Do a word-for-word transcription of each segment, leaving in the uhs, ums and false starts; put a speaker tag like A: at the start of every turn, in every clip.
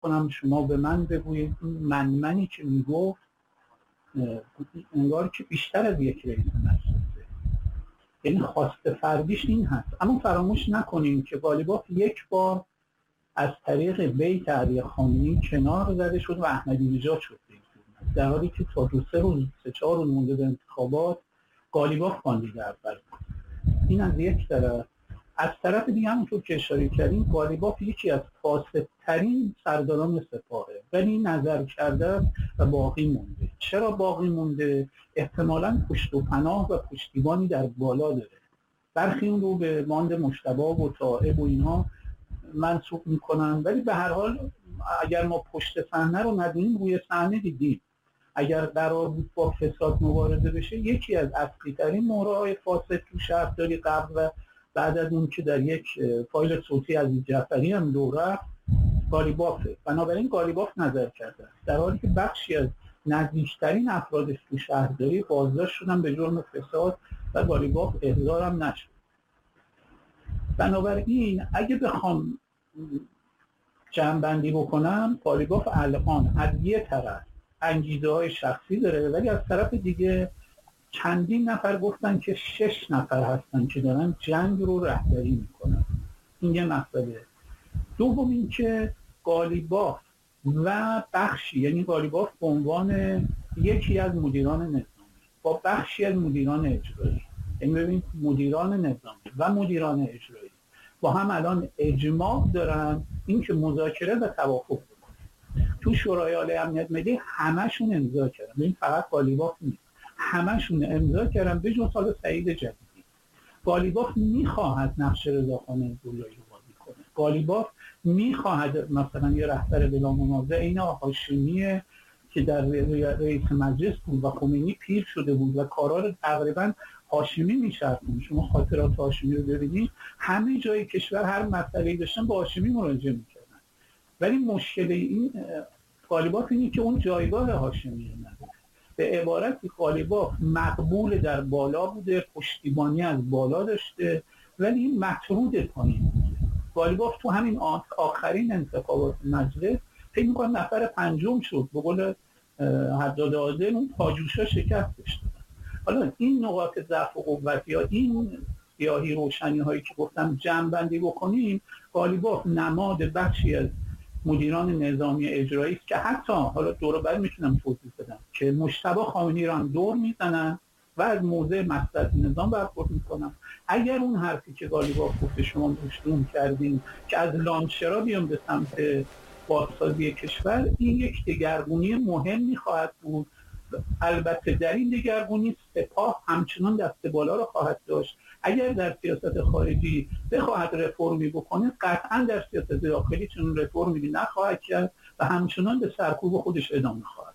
A: کنم شما به من بگویید من منی که میگفت انگار که بیشتر از یک رئیس مجلسه، یعنی خواست فردیش این هست. اما فراموش نکنیم که قالیباف یک بار از طریق بیت علی خامنه‌ای کنار زده شد و احمدی نژاد شد در حالی که تا دو سه روز سه چهار روز مونده به انتخابات قالیباف کاندید اول. این از یک طرف. از طرف دیگه همونطور که اشاره کردیم قالیباف یکی از فاسدترین سرداران سپاهه، ولی نظر کرده و باقی مونده. چرا باقی مونده؟ احتمالاً پشت و پناه و پشتیبانی در بالا داره. برخی اون رو به ماند مجتبی و طائب و اینها منسوب میکنن، ولی به هر حال اگر ما پشت صحنه رو ندونیم روی صحنه دیدیم. اگر قرار بود با فساد مبارزه بشه، یکی از اصلی ترین مهره‌های فاسد تو شهرداری قبل و بعد از اون که در یک فایل صوتی عزیز جعفری هم دوره قالیبافه. بنابراین قالیباف نظر کرده است، در حالی که بخشی از نزدیکترین افرادش تو شهرداری بازداشت شدن به جرم فساد و قالیباف احضار هم نشد. بنابراین اگه بخوام جمع‌بندی بکنم، قالیباف الان از یه طرف انگیزه‌های شخصی داره، ولی از طرف دیگه چندین نفر گفتن که شش نفر هستن که دارن جنگ رو رهبری میکنن. این یه مسئله. دوم این که قالیباف و بخشی، یعنی قالیباف به عنوان یکی از مدیران نظامی با بخشی از مدیران اجرایی، یعنی ببینید مدیران نظامی و مدیران اجرایی با هم الان اجماع دارن این که مذاکره و توافق بکنن. تو شورای عالی امنیت ملی همشون امضا کردن، ببین فقط قالیباف نیست، همشون امضا کردن به جز حالا سعید جدیدی. قالیباف میخواهد نقش رضاخان عبداللهی رو بازی کنه. قالیباف میخواهد مثلا یه رهبر بلا منازع این هاشمیه که در رئیس مجلس بود و خمینی پیر شده بود و کارا رو تقریبا هاشمی می‌شرطونه. شما خاطرات هاشمی رو ببینید، همه جای کشور هر مسئله‌ای داشتن با هاشمی مراجعه می‌کردن، ولی مشکل این قالیباف اینه که اون جایگاه هاشمی رو نداره. به عبارتی قالیباف مقبول در بالا بوده، پشتیبانی از بالا داشته، ولی این مطرود پایین بوده. قالیباف تو همین آخرین انتخابات مجلس فکر می‌کنم نفر پنجم شد، به قول حداد عادل اون پاجوشا شکستش دادن. حالا این نقاط ضعف و قوت یا این سیاهی روشنی هایی که گفتم جمع بندی بکنیم، قالیباف نماد بخشی از مدیران نظامی اجرایی است که حتی حالا دور بر میتونم توضیح بدم که مجتبی خامنه‌ای را هم دور میزنن و از موضع مصلحت نظام برخورد میکنن. اگر اون حرفی که قالیباف گفته شما مشروم کردین که از لانچرا بیام به سمت بازسازی کشور، این یک دگرگونی مهمی خواهد بود. البته در این دگرگونی سپاه همچنان دست بالا رو خواهد داشت. اگر در سیاست خارجی بخواهد رفرمی بکنه، قطعا در سیاست داخلی چون رفرمی نخواهد کرد و همچنان به سرکوب خودش ادامه خواهد.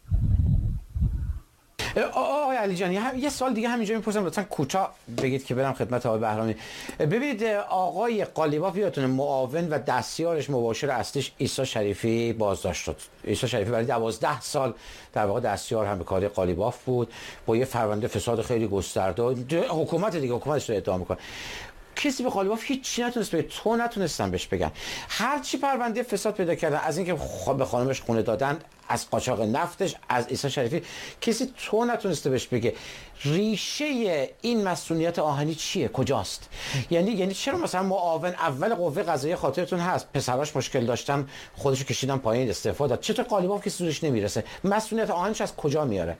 B: آقای علی جان یه سوال دیگه همینجا میپرسم، لطفا کوتاه بگید که برم خدمت آقای بهرامی. ببینید آقای قالیباف یادتونه معاون و دستیارش مباشر اصلیش عیسی شریفی بازداشت شد. عیسی شریفی برای دوازده سال در واقع دستیار همکاری قالیباف بود با یه فرآیند فساد خیلی گسترده. حکومت دیگه حکومتش رو ادعا میکنه. کسی به قالیباف هیچ نتونست بگه، تو نتونستن بهش بگن. هر چی پرونده فساد پیدا کردن، از اینکه به خانمش خونه دادن، از قاچاق نفتش، از عیسی شریفی، کسی تو نتونسته بهش بگه ریشه این مسئولیت آهنی چیه، کجاست. یعنی یعنی چرا مثلا معاون اول قوه قضاییه خاطرتون هست پسراش مشکل داشتن، خودشو کشیدن پایین، استعفا داد، چطور قالیباف کسی زورش نمیرسه؟ مسئولیت آهنیش از کجا میاره؟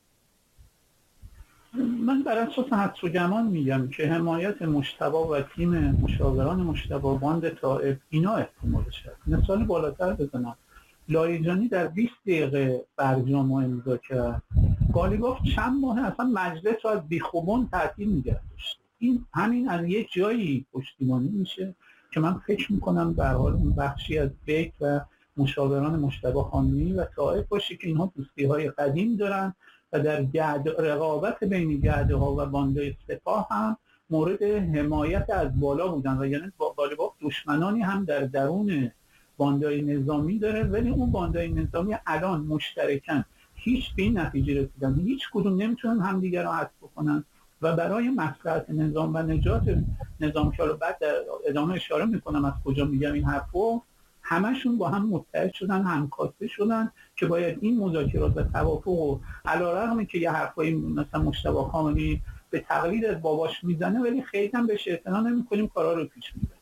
A: من بر اساس حدس و گمان میگم که حمایت مجتبی و تیم مشاوران مجتبی، باند طائب، اینا احتمالش هست. مثال بالاتر بزنم، لایجانی در بیست دقیقه برجام رو امضا کرد. قالیباف چند ماه اصلا مجلس رو از بیخوبان تعطیل نگه داشت. این همین از یک جایی پشتیبانی میشه که من فکر میکنم به هر حال اون بخشی از بیت و مشاوران مجتبی خامنه‌ای و طائب باشه که اینها دوستی های قدیم دارن و در گعد رقابت بین گعده ها و باندهای سپاه هم مورد حمایت از بالا بودن و یعنی با قالیباف دشمنانی هم در درون باندهای نظامی داره، ولی اون باندهای نظامی الان مشترکن هیچ به این نتیجه رسیدن هیچ کدوم نمیتونن همدیگر رو حذف بکنن و برای مصلحت نظام و نجات نظام که بعد در ادامه اشاره میکنم از کجا میگم این حرفو، همشون با هم متحد شدن، همکاسته شدن که باید این مذاکرات و توافق و علیرغم که یه حرفایی مثلا مجتبی کاملی به تقلید از باباش میزنه ولی خیلی هم بهش اعتنا نمی‌کنیم، کارا رو پیش میبریم.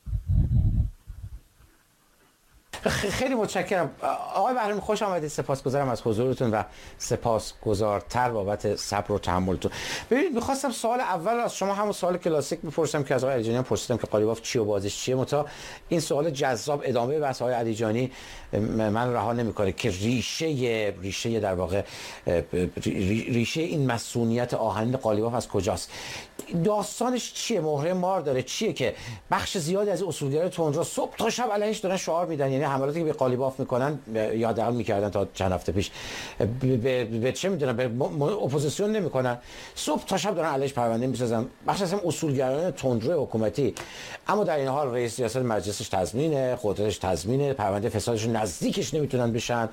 B: خیلی متشکرم آقای بهرامی، خوش آمدید. سپاسگزارم از حضورتون و سپاسگزارتر بابت صبر و تحملتون. ببینید می‌خواستم سوال اول از شما همون سوال کلاسیک بپرسم که از آقای علیجانی پرسیدم که قالیباف چی و بازیش چیه، متا این سوال جذاب ادامه بحث آقای علیجانی من رها نمی‌کنه که ریشه ریشه در واقع ریشه این مسئولیت آهنین قالیباف از کجاست، داستانش چیه، مهره مار داره چیه که بخش زیادی از اصولگرای تندرو صبح تا شب علیهش دارن شعار میدن، یعنی حملاتی که به قالیباف میکنن یا حداقل میکردن تا چند هفته پیش به, به چه میدونن به اپوزیسیون نمیکنن، صبح تا شب دارن علیهش پرونده میسازن، بخش از هم اصولگرایان تندرو حکومتی، اما در این حال رئیس ریاست مجلسش تضمینه، قدرتش تضمینه، پرونده فسادش نزدیکش نمیتونن بشن،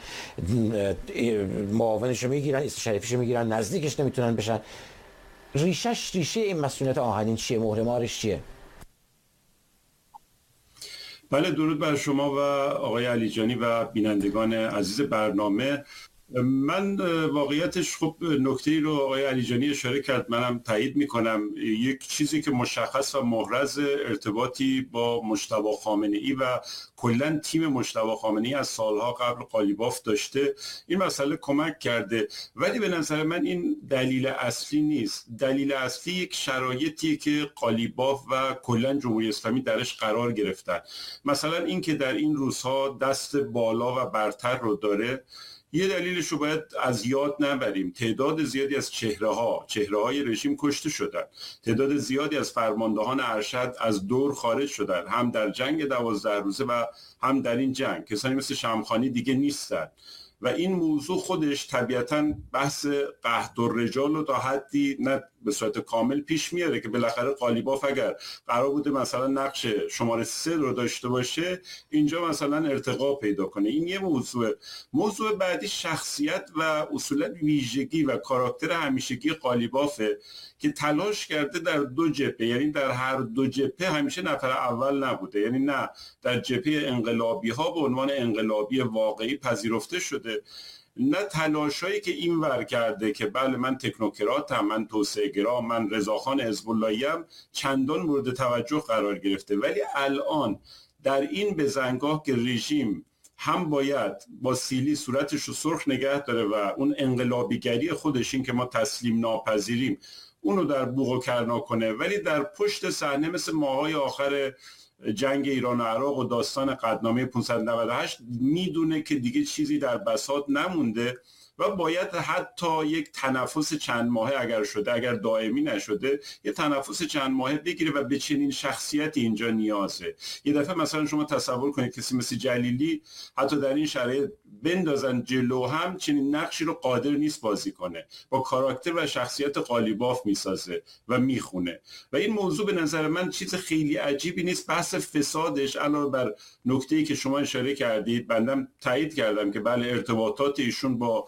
B: معاونش رو میگیرن، ایسا شریفیش رو میگیرن، نزدیکش نمیتونن بشن. ریشش ریشه این مسئولیت آهنین چیه، مهره مارش چیه؟
C: بله، درود بر شما و آقای علیجانی و بینندگان عزیز برنامه. من واقعیتش خب نکته‌ای رو آقای علیجانی اشاره کرد، منم تایید میکنم. یک چیزی که مشخص و محرز ارتباطی با مجتبی خامنه‌ای و کلا تیم مجتبی خامنه‌ای از سالها قبل قالیباف داشته، این مسئله کمک کرده، ولی به نظر من این دلیل اصلی نیست. دلیل اصلی یک شرایطیه که قالیباف و کلا جمهوری اسلامی درش قرار گرفتن. مثلا این که در این روزها دست بالا و برتر رو داره، یه دلیلش رو باید از یاد نبریم. تعداد زیادی از چهره‌ها چهره‌های رژیم کشته شدن، تعداد زیادی از فرماندهان ارشد از دور خارج شدن، هم در جنگ دوازده روزه و هم در این جنگ. کسانی مثل شمخانی دیگه نیستن و این موضوع خودش طبیعتاً بحث قحط الرجال رو تا حدی نه به صورت کامل پیش میاره که بالاخره قالیباف اگر قرار بوده مثلا نقش شماره سه رو داشته باشه، اینجا مثلا ارتقا پیدا کنه. این یه موضوع. موضوع بعدی شخصیت و اصولا ویژگی و کاراکتر همیشگی قالیبافه که تلاش کرده در دو جبهه، یعنی در هر دو جبهه همیشه نفر اول نبوده، یعنی نه در جبهه انقلابی ها به عنوان انقلابی واقعی پذیرفته شده، نه تلاشایی که این ور کرده که بله من تکنوکراتم، من توسعه گرام، من رضاخان حزب اللهی‌ام، چندان مورد توجه قرار گرفته. ولی الان در این بزنگاه که رژیم هم باید با سیلی صورتش رو سرخ نگه داره و اون انقلابیگری خودش، این که ما تسلیم ناپذیریم، اونو در بوق و کرنا کنه، ولی در پشت صحنه مثل ماهای آخر جنگ ایران و عراق و داستان قدنامه پانصد و نود و هشت میدونه که دیگه چیزی در بساط نمونده و باید حتی یک تنفس چند ماهه اگر شده، اگر دائمی نشده، یه تنفس چند ماهه بگیره و به چنین شخصیتی اینجا نیازه. یه دفعه مثلا شما تصور کنید کسی مثل جلیلی حتی در این شرایط بندازن جلو هم چنین نقشی رو قادر نیست بازی کنه، با کاراکتر و شخصیت قالیباف میسازه و میخونه. و این موضوع به نظر من چیز خیلی عجیبی نیست. بحث فسادش علاوه بر نکته‌ای که شما اشاره کردید، بندم تایید کردم که بله ارتباطات ایشون با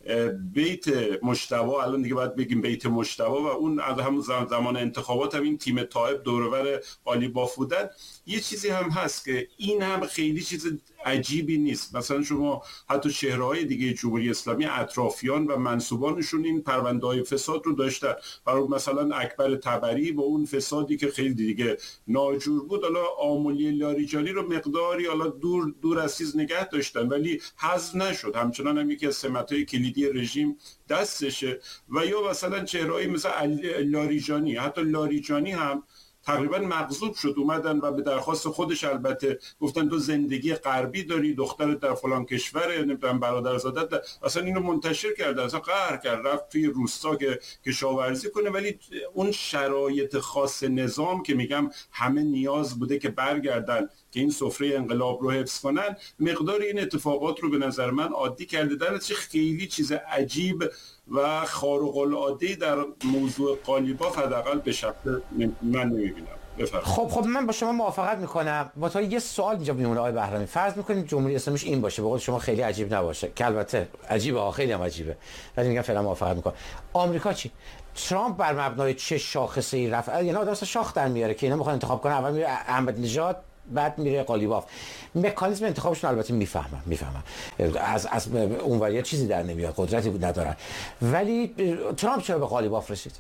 C: بیت مجتبی، الان دیگه باید بگیم بیت مجتبی، و اون از همون زمان انتخابات هم این تیم طائب دورور قالیباف بودن، یه چیزی هم هست که این هم خیلی چیز عجیبی نیست. مثلا شما حتی چهره‌های دیگه جمهوری اسلامی، اطرافیان و منسوبانشون این پرونده‌های فساد رو داشتن. برای مثلا اکبر طبری با اون فسادی که خیلی دیگه ناجور بود، حالا آملی لاریجانی رو مقداری حالا دور دور از چیز نگه داشتن ولی حذف نشد، همچنان هم یکی از سمت‌های کلیدی رژیم دستشه. و یا مثلا چهره‌ای مثل لاریجانی، حتی لاریجانی هم تقریبا مغضوب شد، اومدن و به درخواست خودش البته گفتن تو زندگی غربی داری، دخترت در فلان کشوره، نمیدونم برادرزادت، اصلا اینو منتشر کرد، اصلا قهر کرد، رفت توی روستا که کشاورزی کنه. ولی اون شرایط خاص نظام که میگم همه نیاز بوده که برگردن که این سفره انقلاب رو حفظ کنن، مقدار این اتفاقات رو به نظر من عادی کرده. در نتیجه خیلی چیز عجیب و خارق العاده در موضوع قالیباف حداقل به شکل من نمیبینم. بفرمایید.
B: خب خب من با شما موافقت میکنم. با تا یه سوال اینجا میمونه آقای بهرامی، فرض میکنیم جمهوری اسلامیش این باشه، به قول شما خیلی عجیب نباشه، که البته عجیبه، خیلی هم عجیبه، ولی میگم فعلا موافقت میکنم. آمریکا چی؟ ترامپ بر مبنای چه شاخصه‌ای رفت؟ یعنی آدم شاخ در میاره که اینا میخوان انتخاب کنن، اول میره احمدی نژاد بعد میره قالیباف. مکانیزم انتخابشون البته میفهمم میفهمم از از اونوری چیزی در نمیاد، قدرتی ندارن. ولی ترامپ چرا به قالیباف رسید؟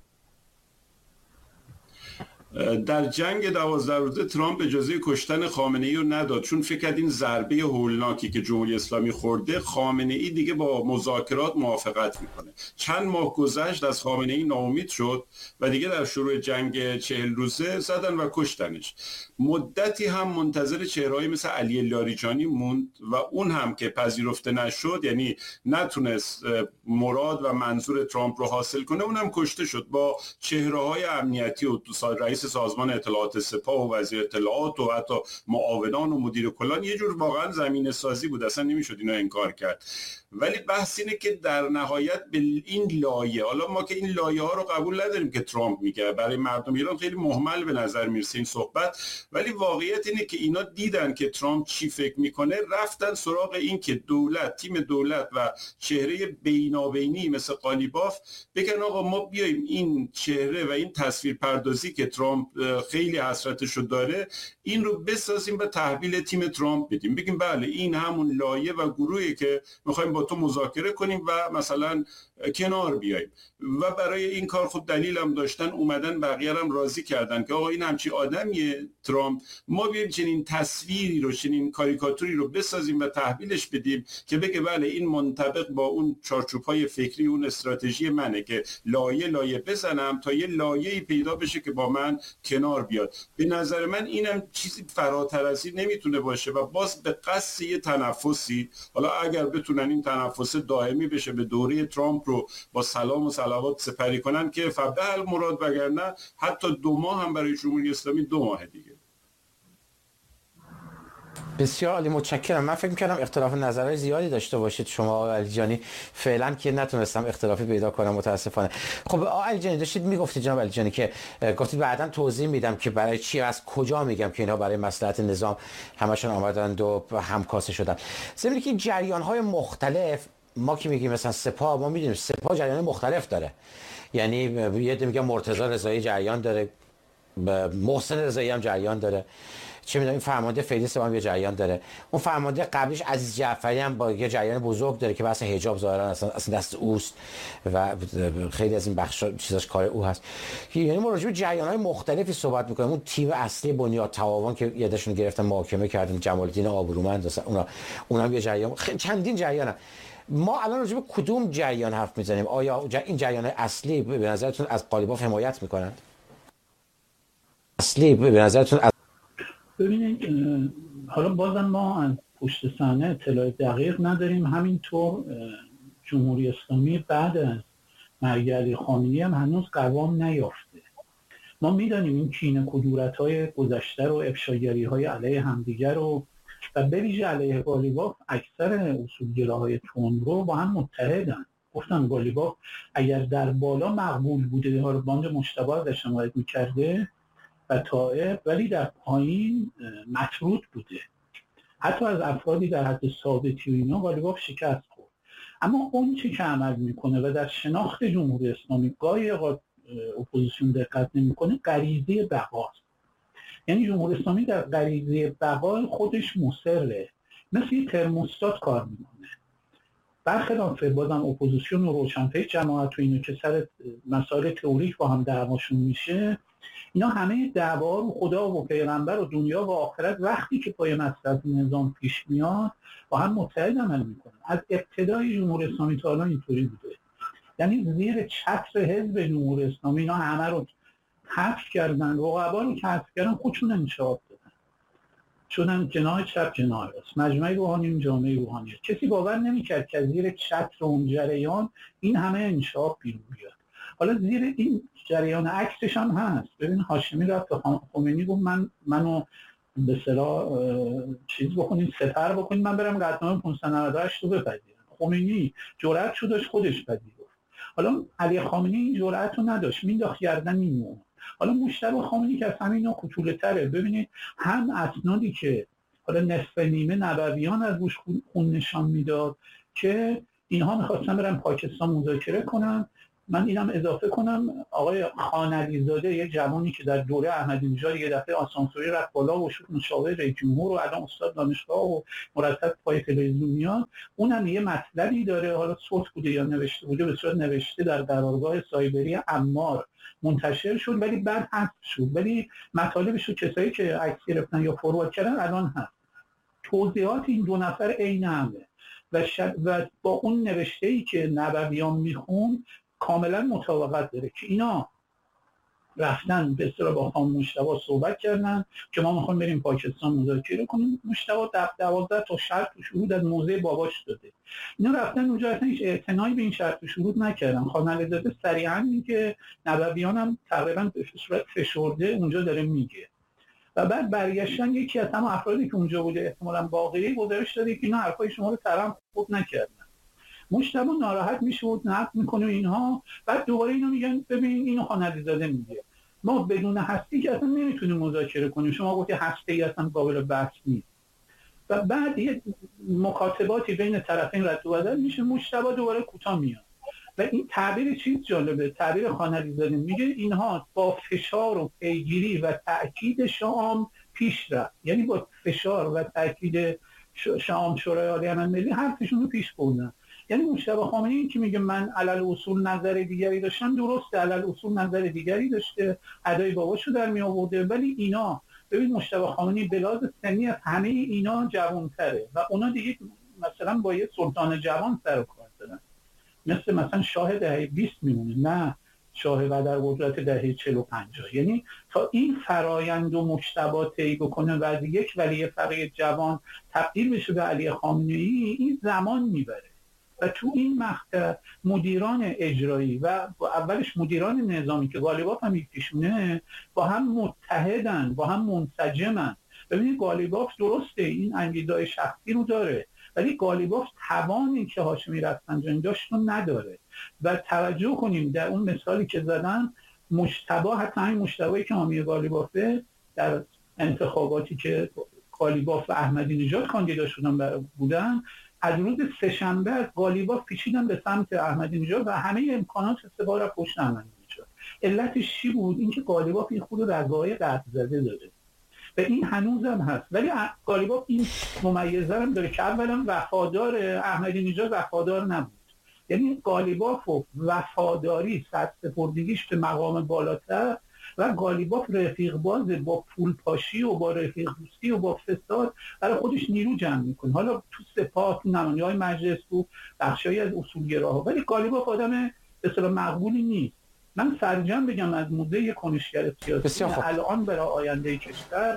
C: در جنگ دوازده روزه ترامپ اجازه کشتن خامنه‌ای رو نداد، چون فکر کرد این ضربه هولناکی که جمهوری اسلامی خورده خامنه‌ای دیگه با مذاکرات موافقت میکنه. چند ماه گذشت از خامنه‌ای ناامید شد و دیگه در شروع جنگ چهل روزه زدن و کشتنش. مدتی هم منتظر چهرهایی مثل علی لاریجانی موند و اون هم که پذیرفته نشد، یعنی نتونست مراد و منظور ترامپ رو حاصل کنه، اون هم کشته شد. با چهره‌های امنیتی و رئیس سازمان اطلاعات سپاه و وزیر اطلاعات و حتی معاونان و مدیر کلان یه جور واقعا زمینه سازی بود، اصلا نمیشد اینو انکار کرد. ولی بحث اینه که در نهایت به این لایه، حالا ما که این لایه ها رو قبول نداریم که ترامپ میگه، برای مردم ایران خیلی مهمل به نظر میرسه این صحبت، ولی واقعیت اینه که اینا دیدن که ترامپ چی فکر میکنه، رفتن سراغ این که دولت، تیم دولت و چهره بینابینی مثل قالیباف بگن آقا ما بیایم این چهره و این تصویر پردازی که ترامپ خیلی حسرتشو داره این رو بسازیم و تحویل تیم ترامپ بدیم، بگیم بله این همون لایه و گروهی که میخوایم با تو مذاکره کنیم و مثلا کنار بیاییم. و برای این کار خود دلیل هم داشتن، اومدن بقیه هم راضی کردن که آقا این همچی آدمیه ترامپ، ما بیایم چنین تصویری رو، چنین کاریکاتوری رو بسازیم و تحویلش بدیم که بگه بله این منطبق با اون چارچوب‌های فکری، اون استراتژی منه که لایه لایه بزنم تا یه لایه‌ای پیدا بشه که با من کنار بیاد. به نظر من اینم چیزی فراتر از این نمیتونه باشه و باز به قصد یه تنفسی، حالا اگر بتونن این تنفس دائمی بشه به دوره ترامپ رو با سلام و صلوات سپری کنن که فبه المراد، وگرنه حتی دو ماه هم برای جمهوری اسلامی دو ماه دیگه.
B: بسیار عالی، متشکرم. من فکر می‌کردم اختلاف نظرهای زیادی داشته باشید شما آقای علیجانی، فعلا که نتونستم اختلافی پیدا کنم متاسفانه. خب آقای علیجانی داشتید میگفتید جناب علیجانی که گفتید بعداً توضیح میدم که برای چی، از کجا میگم که اینها برای مصلحت نظام همشون آمدند و همکاسه شدن. ضمن که جریان‌های مختلف، ما که میگیم مثلا سپاه، ما میدونیم سپاه جریان مختلف داره، یعنی یه عده میگن مرتضی رضایی جریان داره، محسن رضایی هم جریان داره، چه میدونم این فرمانده فعلی سپاه هم یه جریان داره، اون فرمانده قبلیش عزیز جعفری هم با یه جریان بزرگ داره که بحث حجاب ظاهرا اصلا اصلا دست اوست و خیلی از این بخشا چیزاش کار او هست. یعنی ما راجع به جریان‌های مختلفی صحبت می‌کنیم. اون تیم اصلی بنیاد تعاون که یه دشون گرفتن محاکمه کردن، جمال الدین آبرومند مثلا، اونا اونم یه جریان، چندین جریانن. ما الان راجع به کدوم جریان حرف میزنیم؟ آیا این جریان اصلی به نظرتون از قالیباف حمایت میکنند؟ اصلی به نظرتون از...
A: ببینید حالا بازم ما از پشت صحنه اطلاع دقیق نداریم. همینطور جمهوری اسلامی بعد از مرگ علی خامنه‌ای هم هنوز قوام نیافته. ما میدانیم این کینه کدورت‌های گذشته رو، افشاگری‌های علیه همدیگر رو و به ویژه علیه قالیباف اکثر اصولگراهای تندرو با هم متحدن. گفتم قالیباف اگر در بالا مقبول بوده، ها رو باند مجتبی ازش حمایت می‌کرده و طائف، ولی در پایین مطرود بوده. حتی از افرادی در حد ثابتی و اینا قالیباف شکست خورد. اما اون چی که عمل میکنه و در شناخت جمهوری اسلامی گاهی اپوزیسیون دقت نمیکنه، غریزه بقاست. یعنی جمهوری اسلامی در غریزه بقا خودش مصره، مثل یه ترموستات کار میکنه. برخلاف بازم اپوزیسیون و روشنفکر، جماعت و اینو که سر مسائل تئوریک با هم دعواشون میشه، اینا همه دعوا رو خدا و پیغمبر و دنیا و آخرت وقتی که پای مصلحت نظام پیش میاد با هم متحد عمل میکنن. از ابتدای جمهوری اسلامی تا الان اینطوری بوده. یعنی زیر چتر حزب جمهوری اسلامی اینا همه رو حذف کردن، رقبا رو که حذف کردن خودشون انشاء دادن، شدن جناح چپ جناح راست، مجمع روحانیون جامعه روحانیت. کسی باور نمیکرد که زیر چتر اون جریان این همه انشاء بیرون بیاد. حالا زیر این جریان عکسش هم هست. ببین هاشمی رفت به خمینی گفت من منو به اصطلاح چیز بکنید، سپر بکنید، من برم قطعنامه پانصد و نود و هشت رو بپذیرم. خمینی جرأت شو داشت خودش پذیرفت. حالا علی خامنه‌ای این جرأت رو نداشت، مینداخت گردن میمون. حالا مجتبی خامنه‌ای که از همینا کوچوله‌تره، ببینید هم اسنادی که حالا نصف نیمه نبویان از روش خون نشان میداد که اینها می‌خواستن برن پاکستان مذاکره کنن من اینم اضافه کنم آقای خانعلیزاده، یه جوانی که در دوره احمدی نژاد یه دفعه آسانسوری رفت بالا و شد مشاور رئیس جمهور و الان استاد دانشگاه و مرتب پای تلویزیون میاد، اونم یه مطلبی داره، حالا صوت بوده یا نوشته بوده، به صورت نوشته در قرارگاه سایبری عمار منتشر شد ولی بعد حذف شد، ولی مطالبش رو کسایی که عکس گرفتن یا فوروارد کردن الان هست. توضیحات این دو نفر عین همه و, شد و با اون نوشته‌ای که نبویان میخون کاملا مطابقت داره که اینا رفتن به اصطلاح با خانم مجتبی صحبت کردن که ما میخوایم بریم پاکستان مذاکره کنیم. مجتبی دوازده تا شرط و شروط از موضع باباش داده، اینا رفتن اونجا اصلا هیچ اعتنایی به این شرط و شروط نکردن. خانعلیزاده صریحا میگه نبویان هم تقریبا به صورت فشرده اونجا داره میگه و بعد برگشتن یکی از هم افرادی که اونجا بوده احتمالاً باقری گزارش داده که اینا حرفای شما رو ترام خود نکردن. مجتبی ناراحت میشه و نقد میکنه اینها، بعد دوباره اینا میگن ببین اینو خانعلیزاده میگه ما بدون هستی که اصلا نمیتونیم مذاکره کنیم، شما گفتی هستی اصلا قابل بحث نیست و بعد یه مکاتباتی بین طرفین رد و بدل میشه. مجتبی دوباره کوتاه میاد و این تعبیر چیز جالبه، تعبیر خانعلیزاده میگه اینها با فشار و پیگیری و تاکید شام پیش رفت، یعنی با فشار و تاکید شام شورای عالی امن ملی حرفشون رو پیش بردن. یعنی مجتبی خامنه‌ای این که میگه من علل اصول نظر دیگری داشتم، درسته علل اصول نظر دیگری داشته، ادای باباشو در می آورده، ولی اینا ببین مجتبی خامنه‌ای به لحاظ سنی از همه اینا جوان‌تره و اونا دیگه مثلا با یه سلطان جوان سر و کار دارن، مثل مثلا شاه دهه بیست میمونه، نه شاه و در قدرت دهه چهل و پنجاه. یعنی تا این فرایند و مجتبی طی بکنه و از یک ولی فقیه جوان تبدیل بشه به علی خامنه‌ای این زمان میبره و تو این مقطع مدیران اجرایی و اولش مدیران نظامی که قالیباف هم یکیشونه با هم متحدن، با هم منسجمن. ببینید قالیباف درسته این انگیزه‌های شخصی رو داره ولی قالیباف توانی که هاشمی رفسنجانی داشت رو نداره و توجه کنیم در اون مثالی که زدن مجتبی، حتی همین مجتبی که حامی قالیبافه در انتخاباتی که قالیباف و احمدی نژاد کاندیدا شدن بودن از روز سه‌شنبه از قالیباف پیچیدن به سمت احمدی نژاد و همه امکانات استفاده را پشت احمدی نژاد. علتش چی بود؟ اینکه قالیباف این خود رضای قطع زده داره و این هنوزم هست، ولی قالیباف این ممیزه هم داره که اولا وفادار احمدی نژاد وفادار نبود، یعنی قالیباف و وفاداری سرسپردگیش به مقام بالاتر و قالیباف رفیق باز با پول پاشی و با رفیق دوستی و با فساد برای خودش نیرو جمع میکنه، حالا تو سپاه، تو نمایندگان مجلس، تو بخشایی از اصولگراها، ولی قالیباف آدم به اصطلاح مقبولی نیست. من سرجم بگم از موضع کنشگر سیاسی الان برای آینده کشور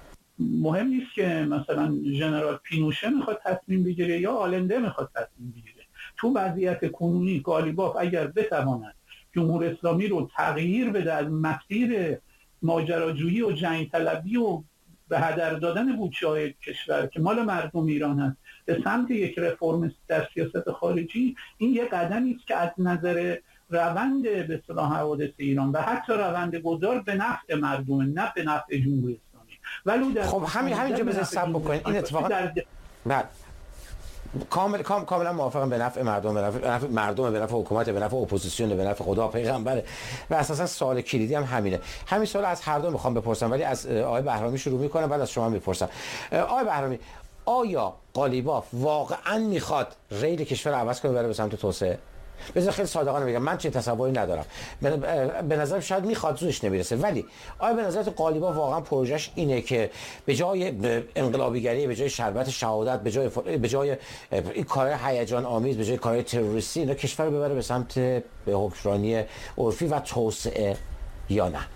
A: مهم نیست که مثلا ژنرال پینوشه میخواد تصمیم بگیره یا آلنده میخواد تصمیم بگیره. تو وضعیت کنونی قالیباف اگر بتواند جمهوری اسلامی رو تغییر بده از مسیر ماجراجویی و جنگ طلبی و به هدر دادن بودجه‌های کشور که مال مردم ایران هست به سمت یک رفرم در سیاست خارجی، این یک قدمی است که از نظر روند به اصطلاح حوادث ایران و حتی روند گذار به نفع مردم، نه به نفع جمهوری اسلامی. ولو در
B: خب همین همینجا بذار صبر بکنید این اتفاقا در... بعد کامل کام کاملا موافقم، به نفع مردم، به نفع مردم، به نفع حکومت، به نفع اپوزیسیون، به نفع خدا پیغمبر و اساسا سوال کلیدی هم همینه. همین سوال از هر دو میخوام بپرسم ولی از آقای بهرامی شروع میکنم بعد از شما میپرسم. آقای بهرامی، آیا قالیباف واقعا میخواد ریل کشور رو عوض کنه بره به سمت توسعه؟ بذار خیلی صادقانه بگم من چه تصوری ندارم، به نظرم شاید میخواد زورش نمیرسه، ولی آیا به نظرت قالیباف واقعا پروژهش اینه که به جای انقلابیگری، به جای شربت شهادت، به جای به جای این کارهای هیجان آمیز، به جای کارهای تروریستی اینا کشور رو ببره به سمت به حکمرانی عرفی و توسعه یا نه؟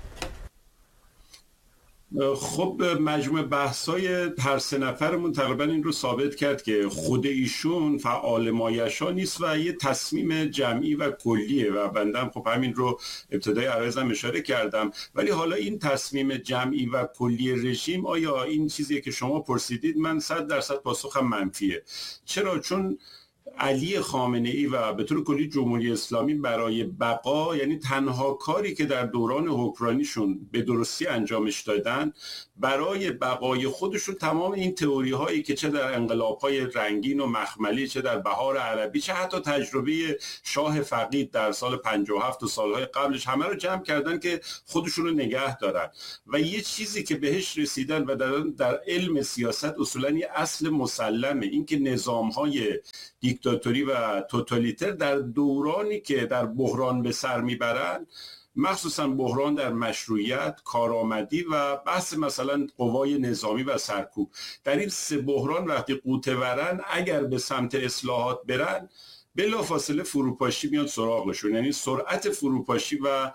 C: خب مجموع بحث‌های هر سه نفرمون تقریبا این رو ثابت کرد که خود ایشون فعال مایشا نیست و یه تصمیم جمعی و کلیه و بندم خب همین رو ابتدای عرضم اشاره کردم. ولی حالا این تصمیم جمعی و کلی رژیم، آیا این چیزی که شما پرسیدید، من صد درصد پاسخم منفیه. چرا؟ چون علی خامنه ای و به طور کلی جمهوری اسلامی برای بقا، یعنی تنها کاری که در دوران حکمرانیشون به درستی انجامش دادن برای بقای خودشون تمام این تئوری هایی که چه در انقلاب های رنگین و مخملی، چه در بهار عربی، چه حتی تجربه شاه فقید در سال پنجاه و هفت و سالهای قبلش، همه رو جمع کردن که خودشون رو نگه دارن. و یه چیزی که بهش رسیدن و در, در علم سیاست اصولا یه اصل مسلمه، این که نظام های دیکتاتوری و توتالیتر در دورانی که در بحران به سر میبرن، مخصوصا بحران در مشروعیت، کارآمدی و بحث مثلا قوای نظامی و سرکوب، در این سه بحران وقتی قوطه ورن، اگر به سمت اصلاحات برن بلافاصله فروپاشی میاد سراغشون، یعنی سرعت فروپاشی و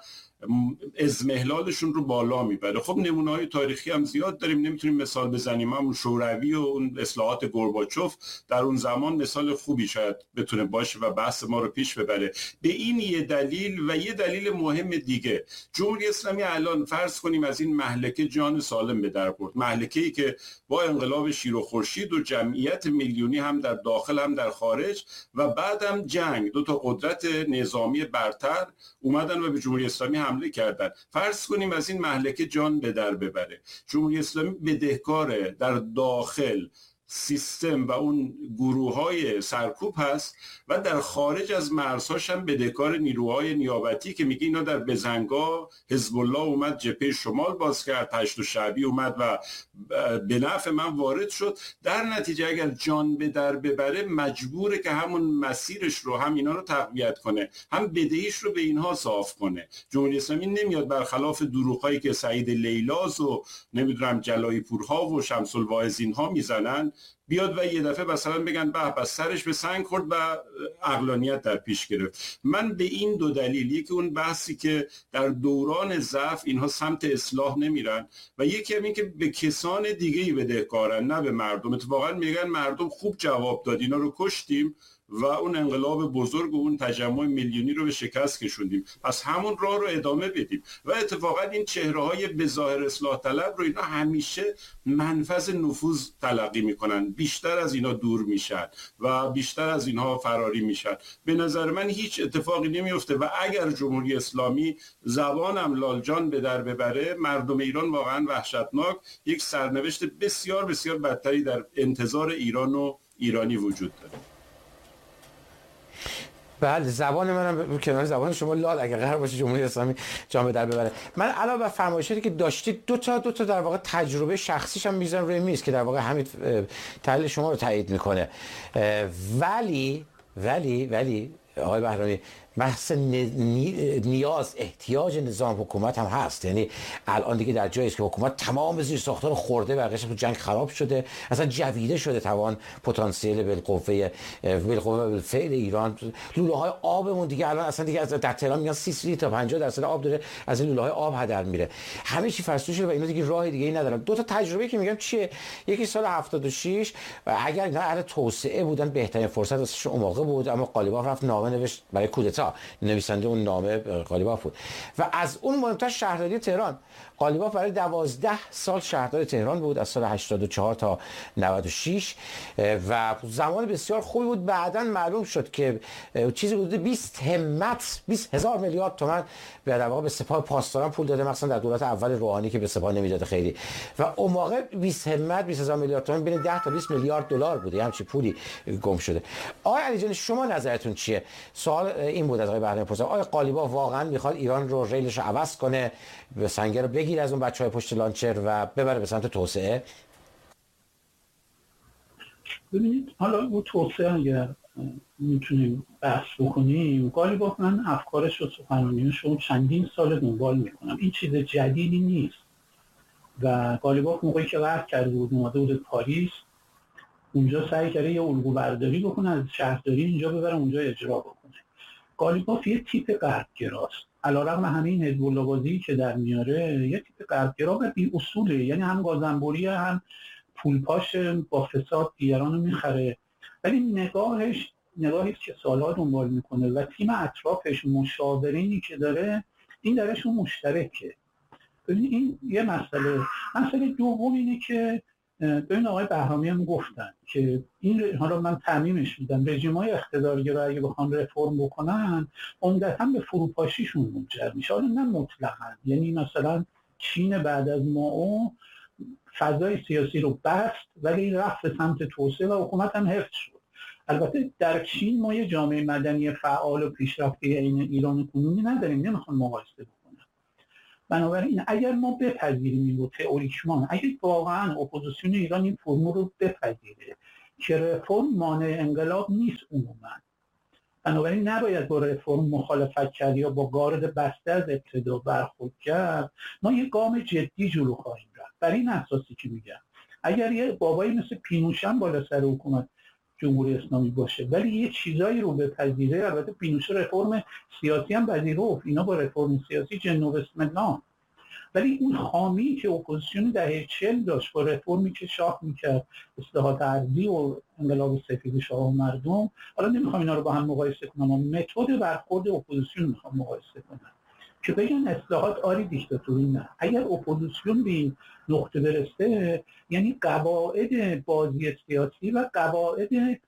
C: ازمهلالشون رو بالا میبره. خب نمونه‌های تاریخی هم زیاد داریم، نمیتونیم مثال بزنیم. همون شوروی و اون اصلاحات گورباچوف در اون زمان مثال خوبی شاید بتونه باشه و بحث ما رو پیش ببره. به این یه دلیل و یه دلیل مهم دیگه، جمهوری اسلامی الان فرض کنیم از این مهلکه جان سالم به در برد، مهلکه‌ای که با انقلاب شیر و خورشید و جمعیت میلیونی هم در داخل هم در خارج و بعدم جنگ، دو تا قدرت نظامی برتر اومدن و به جمهوری اسلامی حمله کردن. فرض کنیم از این مهلکه جان به در ببره. جمهوری اسلامی بدهکار در داخل سیستم و اون گروه‌های سرکوب هست و در خارج از مرزهاش هم بدهکار نیروهای نیابتی که میگه اینا در بزنگا حزب الله اومد جبهه شمال باز کرد، هشت شعبی اومد و به نفع من وارد شد. در نتیجه اگر جان به در ببره مجبوره که همون مسیرش رو، هم اینا رو تقویت کنه، هم بدهیش رو به اینها صاف کنه. جمهوری اسلامی نمیاد برخلاف دروغ‌هایی که سعید لیلاز و نمیدونم جلایی پورها و شمس الواعظین ها میزنن بیاد و یه دفعه مثلا بگن به بس سرش به سنگ خورد و عقلانیت در پیش گرفت. من به این دو دلیل، یکی اون بحثی که در دوران ضعف اینها سمت اصلاح نمیرن و یکی هم این که به کسان دیگه‌ای بدهکارن نه به مردم. اتفاقا میگن مردم خوب جواب داد، اینا رو کشتیم و اون انقلاب بزرگ و اون تجمع میلیونی رو به شکست کشوندیم، پس همون راه رو ادامه بدیم. و اتفاقا این چهره‌های بظاهر اصلاح طلب رو اینا همیشه منفذ نفوذ تلقی میکنن، بیشتر از اینا دور میشن و بیشتر از اینها فراری میشن. به نظر من هیچ اتفاقی نمیفته و اگر جمهوری اسلامی زبانم لالجان به در ببره، مردم ایران واقعا وحشتناک یک سرنوشت بسیار بسیار بدتری در انتظار ایران و ایرانی وجود داره.
B: بله، زبان منم کنار زبان شما لال اگر قرار باشه جمهوری اسلامی جام به در ببره. من علاوه بر فرمایشاتی که داشتید دو تا دو تا در واقع تجربه شخصیش هم میذارم روی میز که در واقع همین تحلیل شما رو تایید میکنه. ولی ولی ولی آقای بهرامی، بحث نیاز احتیاج نظام حکومت هم هست. یعنی الان دیگه در جایی است که حکومت تمام زیر ساختار رو خورده، بقیه‌اش تو جنگ خراب شده، اصلا جویده شده توان پتانسیل بالقوه بالقوه بالفعل ایران. لوله های آبمون دیگه الان اصلا دیگه در تهران میگن سی لیتر تا پنجاه درصد آب داره از این لوله های آب هدر میره، همه چی فرسوده شده و اینا دیگه راه دیگه ای ندارن. دو تا تجربه که میگم چیه، یکی سال هفتاد و شش و اگر اینا اهل توسعه بودن بهترین فرصت واسه اون موقع بود، اما قالیباف رفت نامه نوشت برای کودتا، نویسنده اون نامه قالیباف بود. و از اون مهمتر شهرداری تهران، قالیباف برای دوازده سال شهردار تهران بود از سال هشتاد و چهار تا نود و شش و زمان بسیار خوبی بود. بعداً معلوم شد که چیزی حدود بیست همت بیست هزار میلیارد تومان به در واقع به سپاه پاسداران پول داده، مثلا در دولت اول روحانی که به سپاه نمیداده خیلی. و اون موقع بیست همت بیست هزار میلیارد تومان بین ده تا بیست میلیارد دلار بوده، همچین پولی گم شده. آقای علی جان شما نظرتون چیه؟ سوال این بود از آقای بهرامی پرسیدم، آقای قالیباف واقعا میخواد ایران رو ریلش رو عوض کنه، به سنگر رو بگیر از اون بچهای پشت لانچر و ببره به سمت توسعه؟
A: ببینید حالا او توسعه اگر میتونیم بحث بکنیم، قالیباف من افکارش و سخنرانیش رو چندین سال دنبال میکنم، این چیز جدیدی نیست. و قالیباف موقعی که قهر کرده بود اومده بود پاریس، اونجا سعی کرده یه الگو برداری بکنه از شهرداری اینجا ببره اونجا اجرا بکنه. قالیباف یه تیپ غربگراست، علیرغم همه این حزب الله بازی که در میاره، یه تیپ غربگرا و بی اصوله، یعنی هم گازنبوری هم پولپاش با فساد دیگران رو میخره، ولی نگاهش نگاهی که سالها دنبال میکنه و تیم اطرافش مشاورینی که داره این درشون مشترکه. ببین این یه مسئله. مسئله دوم اینه که ببین آقای بهرامی هم گفتن که این، حالا من تعمیمش میدم، رژیم‌های اقتدارگرا اگه بخوان رفرم بکنن عمدتاً به فروپاشیشون منجر میشه، حالا نه مطلقاً. یعنی مثلا چین بعد از مائو فضای سیاسی رو بست ولی رفت به سمت توسعه و حکومت هم حفظ شد. البته در چین ما یه جامعه مدنی فعال و پیشرفته این ایران کنونی نداریم، نمیخوام مقایسه بکنم. بنابراین اگر ما بپذیریم این رو تئوریکمان، اگر واقعا اپوزیسیون ایران این فرمول رو بپذیره که رفرم مانع انقلاب نیست عموما، بنابراین نباید با رفرم مخالفت کرد یا با گارد بسته از ابتدا برخورد کرد، ما یه گام جدی جلو خواهیم رفت. بر این اساسی که میگم اگر یه بابایی مثل پینوشه بالا سر حکومت جمهوری اسلامی باشه ولی یه چیزایی رو بپذیره، البته پینوشه رفرم سیاسی هم پذیرفت، اینا با رفرم سیاسی جن و بسم الله، ولی اون خامی که اپوزیسیون دهه چهل داشت با رفرمی که شاه میکرد، اصلاحات ارضی و انقلاب سفید شاه و مردم، حالا نمیخوام اینا رو با هم مقایسه کنم، اما متد برخورد اپوزیسیون میخوام مقایسه کنم که بگن اصلاحات آری دیکتاتوری نه. اگر اپوزیسیون به این نقطه برسه، یعنی قواعد بازی سیاسی و قواعد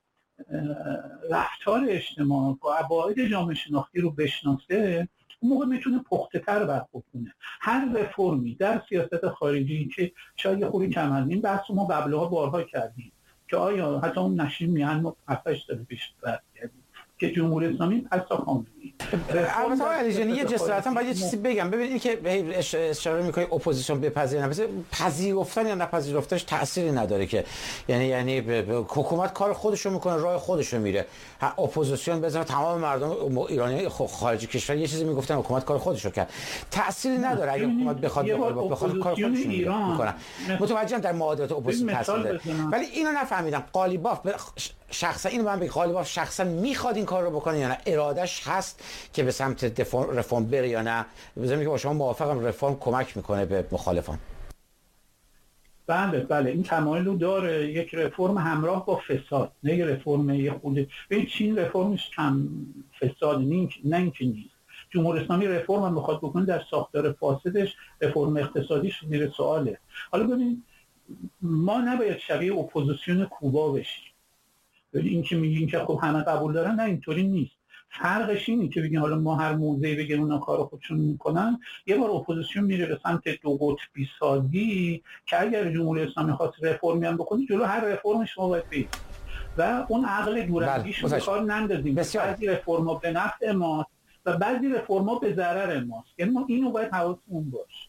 A: رفتار اجتماع، قواعد جامعه شناختی رو بشناسه، اون موقع میتونه پخته تر برخورد کنه. هر رفرمی در سیاست خارجی که شاید یه خوری کم هست، این بحث ما قبلها بارها کردیم که آیا حتی اون نشین میهن ما هفتش سال پیش بحث کردیم که جمهوری اسلامی پسا خامنه‌ای.
B: البته آقای علیجانی یه جسارتا باید یه چیزی بگم. ببینید که اشاره می‌کنید اپوزیسیون بپذیره، مثلا پذیرفتن یا نپذیرفتنش تأثیری نداره که، یعنی یعنی حکومت کار خودش رو میکنه، راه خودش رو میره. اپوزیسیون بزنه تمام مردم ایرانی خارج کشور یه چیزی میگفتن، حکومت کار خودش رو کرد، تأثیری نداره اگه حکومت بخواد بخواد کار خودش رو میکنه. متوجهم در معادلات اپوزیسیون تأثیر داره، ولی اینو نفهمیدم قالیباف شخصا اینو من بگم، قالیباف شخصا میخواد این کار رو بکنه یا نه، ارادش هست که به سمت رفرم بره یا نه؟ بذارید که با شما موافقم رفرم کمک میکنه به مخالفان.
A: بله بله این تمایل رو داره، یک رفرم همراه با فساد، نه یه رفرم یه خود. ببین چین رفرمش کم فساد نه اینکه نیست. جمهوری اسلامی رفرم هم بخواد بکنه در ساختار فاسدش، رفرم اقتصادیش زیر سواله. حالا ببین ما نباید شبیه اپوزیسیون کوبا بشیم. ببین این که میگین که خب همه قبول دارن، نه اینطوری نیست. فرقش اینه که بگین حالا ما هر موضعی بگیم اونا کار خودشون میکنن، یه بار اپوزیسیون میره به سمت دو قطبی سازی که اگر جمهوری اسلامی خواست رفرمی هم بکنه جلو هر رفرمش ما باید بگیم و اون عقل دورندیش رو به کار نندازیم. بعضی رفرما به نفع ماست و بعضی رفرما به ضرر ماست، یعنی ما اینو باید حواسمون باشه.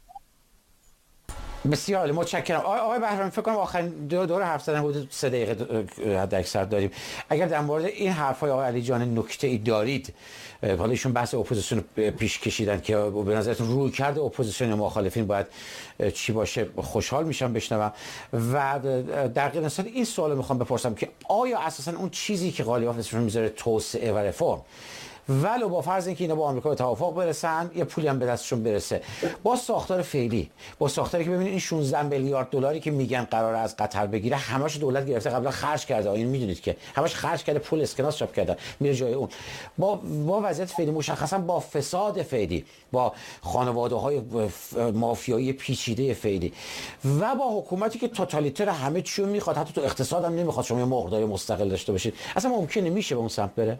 B: بسیار عالی، متشکرم. آقای بهرامی فکر کنم آخرین دو دور حرف زدن حدود سه دقیقه حد اکثر داریم. اگر در مورد این حرفای آقای علیجان نکته‌ای دارید، حالا ایشون بحث اپوزیسیون پیش کشیدن که به نظرتون روی کرده اپوزیسیون مخالفین باید چی باشه، خوشحال میشم بشنوم. و در قیاس این سوالو میخوام بپرسم که آیا اساسا اون چیزی که قالیباف اسمش میذاره توسعه و رفرم، ولو با فرض اینکه اینا با آمریکا به توافق برسن، یه پولی هم به دستشون برسه، با ساختار فعلی، با ساختاری که ببینید این شانزده میلیارد دلاری که میگن قراره از قطر بگیره، همش دولت گرفته قبلا خرج کرده، این میدونید که همش خرج کرده، پول اسکناس چاپ کردن میره جای اون. با با وضعیت فعلی، مشخصا با فساد فعلی، با خانواده‌های مافیایی پیچیده فعلی و با حکومتی که توتالیتر همه چی رو میخواد، حتی تو اقتصاد هم نمیخواد شما یه مقداری مستقل داشته باشید، اصلا ممکنه میشه به اون سمت بره؟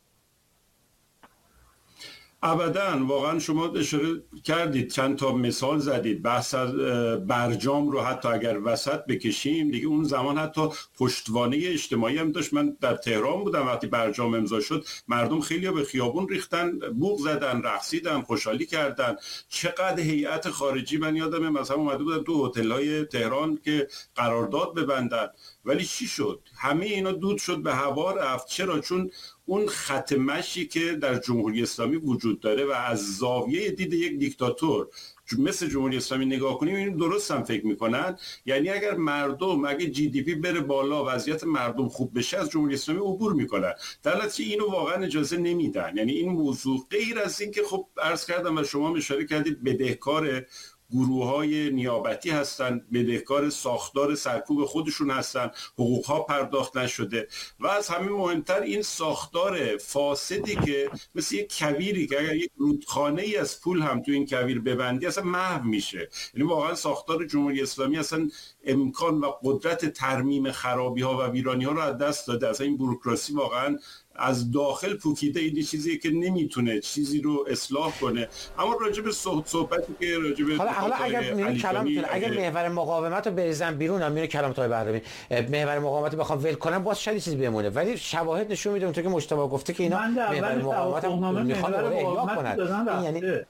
C: ابداً. واقعا شما اشاره کردید، چند تا مثال زدید، بحث از برجام رو حتی اگر وسط بکشیم دیگه، اون زمان حتی پشتوانه اجتماعی هم داشت. من در تهران بودم وقتی برجام امضا شد، مردم خیلی به خیابون ریختن، بوق زدن، رقصیدن، خوشحالی کردن. چقدر هیئت خارجی، من یادمه مثلا اومده بودن دو هتل‌های تهران که قرارداد ببندن، ولی چی شد؟ همه اینا دود شد، به هوا رفت. چرا؟ چون اون خط مشی که در جمهوری اسلامی وجود داره و از زاویه دید یک دیکتاتور مثل جمهوری اسلامی نگاه کنیم، این درست هم فکر میکنن. یعنی اگر مردم، اگه جی دی پی بره بالا، وضعیت مردم خوب بشه، از جمهوری اسلامی عبور میکنن. در نتیجه اینو واقعا اجازه نمیدن. یعنی این موضوع غیر از این که خب عرض کردم و شما اشاره کردید بدهکار گروه‌های نیابتی هستن، بدهکار ساختار سرکوب خودشون هستن، حقوق‌ها پرداخت نشده و از همه مهمتر این ساختار فاسدی که مثل یک کویری که اگر یک رودخانه‌ای از پول هم تو این کویر ببندی اصلا محو میشه. یعنی واقعا ساختار جمهوری اسلامی اصلا امکان و قدرت ترمیم خرابی‌ها و ویرانی‌ها رو از دست داده. اصلا این بوروکراسی واقعا از داخل پوکیده، این چیزی که نمیتونه چیزی رو اصلاح کنه. اما راجع به صحبتی که راجع به
B: حالا حالا اگر میره کلامتون اگر محور مقاومت رو بریزن بیرون، هم میره کلام آقای بهرامی، محور مقاومت رو بخوام ول کنم باز شاید چیزی بمونه، ولی شواهد نشون میده اونطور که مجتبی گفته که اینا محور مقاومت هم میخوان احیا کنن. یعنی
C: نه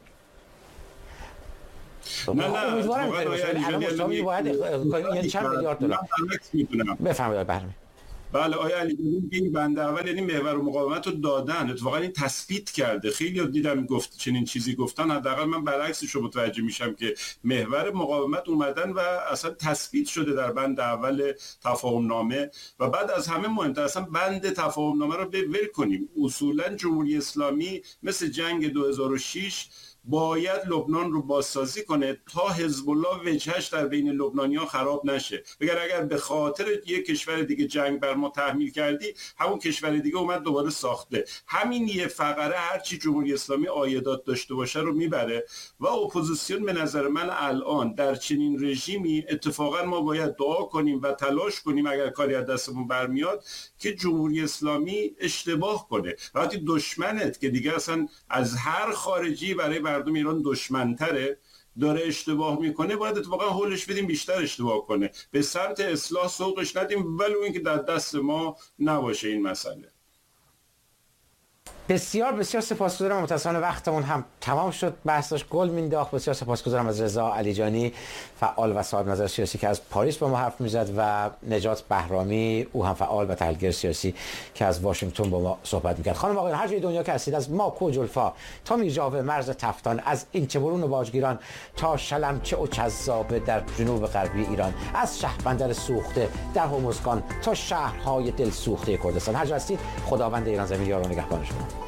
C: نه
B: امیدوارم که باید یعنی چند میلیارد دلار بفرمایید بهرامی.
C: بله آقای علیجانی این بند اول یعنی محور مقاومت رو دادن، اتفاقا این تثبیت کرده. خیلی دیدم گفت چنین چیزی گفتن، حداقل من برعکسش رو متوجه میشم که محور مقاومت اومدن و اصلا تثبیت شده در بند اول تفاهم نامه و بعد از همه مهمتر اصلا بند تفاهم نامه رو ول کنیم. اصولا جمهوری اسلامی مثل جنگ دو هزار و شش باید لبنان رو بازسازی کنه تا حزب الله وجهش در بین لبنانی‌ها خراب نشه. اگر اگر به خاطر یک کشور دیگه جنگ بر ما تحمیل کردی، همون کشور دیگه اومد دوباره ساخته. همین یه فقره هرچی جمهوری اسلامی عایدات داشته باشه رو میبره و اپوزیسیون به نظر من الان در چنین رژیمی اتفاقا ما باید دعا کنیم و تلاش کنیم اگر کاری از دستمون برمیاد که جمهوری اسلامی اشتباه کنه. وقتی دشمنت که دیگه اصلا از هر خارجی برای مردم ایران دشمنتره داره اشتباه میکنه، باید اتفاقا هولش بدیم بیشتر اشتباه کنه، به سمت اصلاح سوقش ندیم ولو اینکه در دست ما نباشه این مسئله.
B: بسیار بسیار سپاسگزارم. متاسفانه وقتمون هم تمام شد، بحثش گل مینداخت. بسیار سپاسگزارم از رضا علیجانی فعال و صاحب نظر سیاسی که از پاریس با ما حرف میزد و نجات بهرامی او هم فعال و تحلیلگر سیاسی که از واشنگتن با ما صحبت میکرد. خانم آقایان هر جای دنیا که هستید، از ماکو و جلفا تا میرجاوه مرز تفتان، از اینچه برون و باجگیران تا شلمچه و کذابه در جنوب غربی ایران، از شهربندر سوخته در هرمزگان تا شهرهای دل سوخته کردستان، هر جا هستید خداوند ایران زمین یار و نگهبان شما.